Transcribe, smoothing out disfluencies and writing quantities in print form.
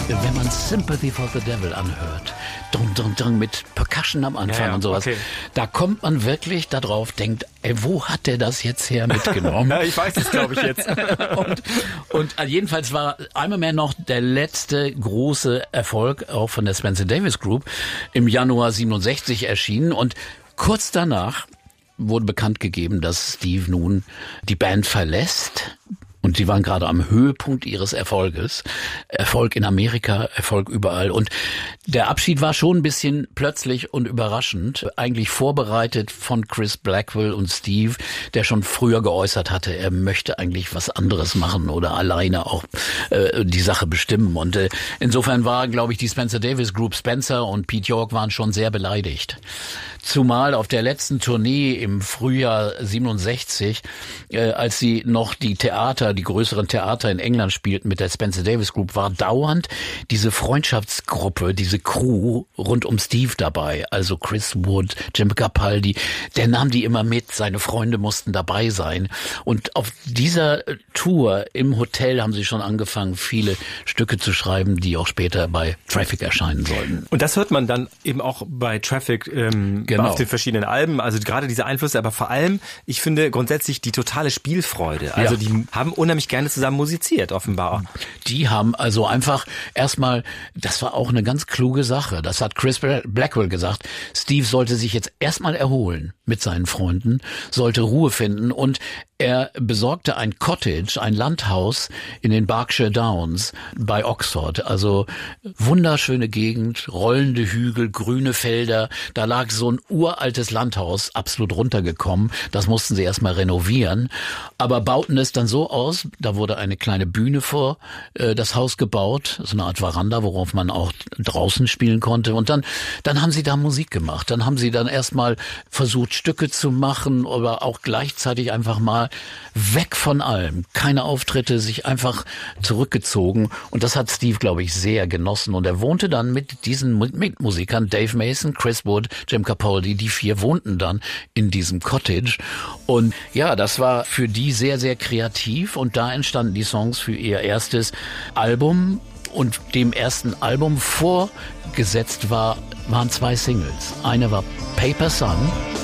Wenn man Sympathy for the Devil anhört, dun, dun, dun, mit Percussion am Anfang und sowas, okay. Da kommt man wirklich darauf, denkt, wo hat der das jetzt her mitgenommen? Ja, ich weiß es, glaube ich, jetzt. und jedenfalls war I'm a Man noch der letzte große Erfolg auch von der Spencer Davis Group im Januar 67 erschienen und kurz danach wurde bekannt gegeben, dass Steve nun die Band verlässt. Und sie waren gerade am Höhepunkt ihres Erfolges. Erfolg in Amerika, Erfolg überall. Und der Abschied war schon ein bisschen plötzlich und überraschend. Eigentlich vorbereitet von Chris Blackwell und Steve, der schon früher geäußert hatte, er möchte eigentlich was anderes machen oder alleine auch die Sache bestimmen. Und insofern war, glaube ich, die Spencer Davis Group, Spencer und Pete York waren schon sehr beleidigt. Zumal auf der letzten Tournee im Frühjahr 67, als sie noch die größeren Theater in England spielten mit der Spencer Davis Group, war dauernd diese Freundschaftsgruppe, diese Crew rund um Steve dabei. Also Chris Wood, Jim Capaldi, der nahm die immer mit, seine Freunde mussten dabei sein. Und auf dieser Tour im Hotel haben sie schon angefangen, viele Stücke zu schreiben, die auch später bei Traffic erscheinen sollten. Und das hört man dann eben auch bei Traffic genau. Auf den verschiedenen Alben, also gerade diese Einflüsse, aber vor allem, ich finde grundsätzlich die totale Spielfreude. Also ja. Die haben unheimlich gerne zusammen musiziert, offenbar. Die haben also einfach erstmal, das war auch eine ganz kluge Sache, das hat Chris Blackwell gesagt, Steve sollte sich jetzt erstmal erholen mit seinen Freunden, sollte Ruhe finden und er besorgte ein Cottage, ein Landhaus in den Berkshire Downs bei Oxford. Also wunderschöne Gegend, rollende Hügel, grüne Felder. Da lag so ein uraltes Landhaus, absolut runtergekommen. Das mussten sie erstmal renovieren. Aber bauten es dann so aus, da wurde eine kleine Bühne vor das Haus gebaut, so eine Art Veranda, worauf man auch draußen spielen konnte. Und dann haben sie da Musik gemacht. Dann haben sie dann erstmal versucht, Stücke zu machen, aber auch gleichzeitig einfach mal weg von allem. Keine Auftritte, sich einfach zurückgezogen. Und das hat Steve, glaube ich, sehr genossen. Und er wohnte dann mit diesen Mitmusikern, Dave Mason, Chris Wood, Jim Capaldi, die 4 wohnten dann in diesem Cottage. Und ja, das war für die sehr, sehr kreativ. Und da entstanden die Songs für ihr erstes Album. Und dem ersten Album vorgesetzt waren 2 Singles. Eine war Paper Sun.